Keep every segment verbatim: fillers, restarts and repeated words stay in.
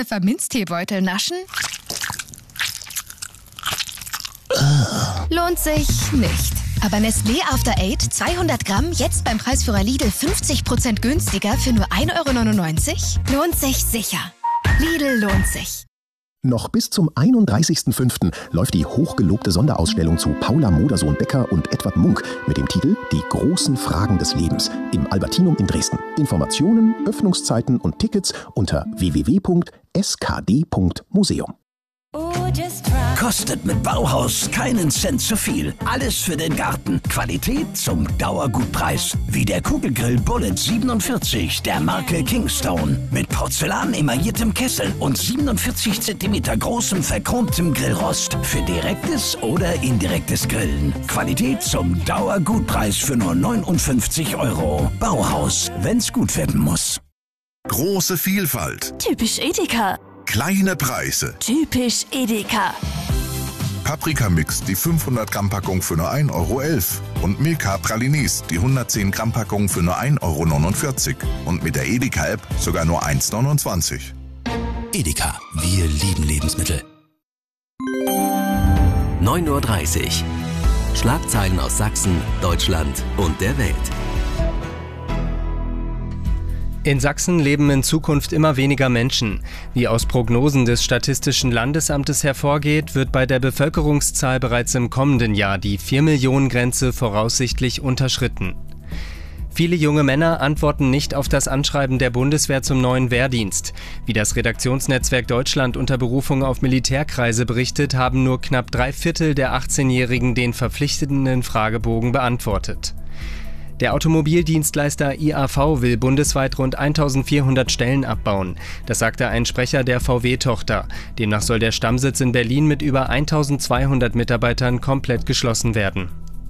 Pfefferminzteebeutel naschen? Lohnt sich nicht. Aber Nestlé After Eight zweihundert Gramm jetzt beim Preisführer Lidl fünfzig Prozent günstiger für nur ein Euro neunundneunzig? Lohnt sich sicher. Lidl lohnt sich. Noch bis zum einunddreißigsten fünften läuft die hochgelobte Sonderausstellung zu Paula Modersohn-Becker und Edward Munk mit dem Titel Die großen Fragen des Lebens im Albertinum in Dresden. Informationen, Öffnungszeiten und Tickets unter w w w punkt s k d punkt museum. Kostet mit Bauhaus keinen Cent zu viel. Alles für den Garten. Qualität zum Dauergutpreis. Wie der Kugelgrill Bullet siebenundvierzig der Marke Kingstone. Mit Porzellan emailliertem Kessel und siebenundvierzig Zentimeter großem verchromtem Grillrost. Für direktes oder indirektes Grillen. Qualität zum Dauergutpreis für nur neunundfünfzig Euro. Bauhaus, wenn's gut werden muss. Große Vielfalt. Typisch Edeka. Kleine Preise. Typisch Edeka. Paprika-Mix, die fünfhundert Gramm Packung für nur ein Euro elf. Und Milka Pralines, die hundertzehn Gramm Packung für nur ein Euro neunundvierzig. Und mit der Edeka-App sogar nur eins neunundzwanzig. Edeka, wir lieben Lebensmittel. neun Uhr dreißig. Schlagzeilen aus Sachsen, Deutschland und der Welt. In Sachsen leben in Zukunft immer weniger Menschen. Wie aus Prognosen des Statistischen Landesamtes hervorgeht, wird bei der Bevölkerungszahl bereits im kommenden Jahr die vier-Millionen-Grenze voraussichtlich unterschritten. Viele junge Männer antworten nicht auf das Anschreiben der Bundeswehr zum neuen Wehrdienst. Wie das Redaktionsnetzwerk Deutschland unter Berufung auf Militärkreise berichtet, haben nur knapp drei Viertel der achtzehnjährigen den verpflichtenden Fragebogen beantwortet. Der Automobildienstleister I A V will bundesweit rund eintausendvierhundert Stellen abbauen. Das sagte ein Sprecher der V W-Tochter. Demnach soll der Stammsitz in Berlin mit über eintausendzweihundert Mitarbeitern komplett geschlossen werden.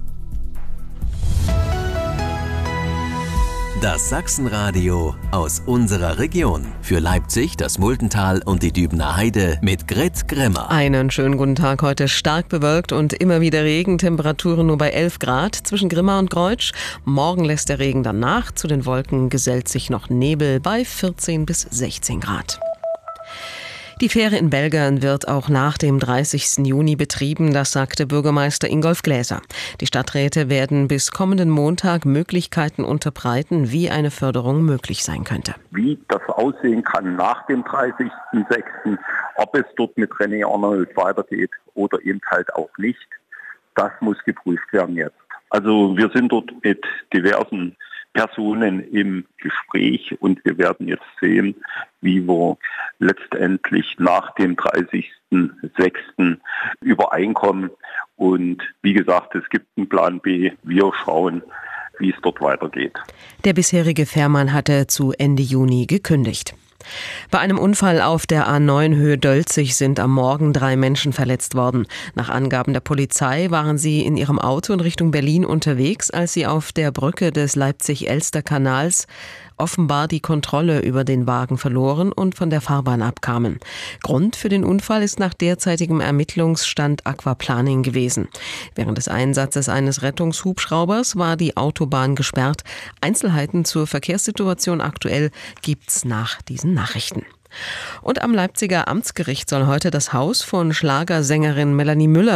Das Sachsenradio aus unserer Region. Für Leipzig, das Multental und die Dübener Heide mit Grit Grimmer. Einen schönen guten Tag. Heute stark bewölkt und immer wieder Regen. Temperaturen nur bei elf Grad zwischen Grimma und Greutsch. Morgen lässt der Regen dann nach. Zu den Wolken gesellt sich noch Nebel bei vierzehn bis sechzehn Grad. Die Fähre in Belgern wird auch nach dem dreißigsten Juni betrieben, das sagte Bürgermeister Ingolf Gläser. Die Stadträte werden bis kommenden Montag Möglichkeiten unterbreiten, wie eine Förderung möglich sein könnte. Wie das aussehen kann nach dem dreißigsten sechsten, ob es dort mit René Arnold weitergeht oder eben halt auch nicht, das muss geprüft werden jetzt. Also wir sind dort mit diversen Personen im Gespräch und wir werden jetzt sehen, wie wir letztendlich nach dem dreißigsten sechsten übereinkommen. Und wie gesagt, es gibt einen Plan B. Wir schauen, wie es dort weitergeht. Der bisherige Fährmann hatte zu Ende Juni gekündigt. Bei einem Unfall auf der A neun Höhe Dölzig sind am Morgen drei Menschen verletzt worden. Nach Angaben der Polizei waren sie in ihrem Auto in Richtung Berlin unterwegs, als sie auf der Brücke des Leipzig-Elster-Kanals offenbar die Kontrolle über den Wagen verloren und von der Fahrbahn abkamen. Grund für den Unfall ist nach derzeitigem Ermittlungsstand Aquaplaning gewesen. Während des Einsatzes eines Rettungshubschraubers war die Autobahn gesperrt. Einzelheiten zur Verkehrssituation aktuell gibt's nach diesen Nachrichten. Und am Leipziger Amtsgericht soll heute das Haus von Schlagersängerin Melanie Müller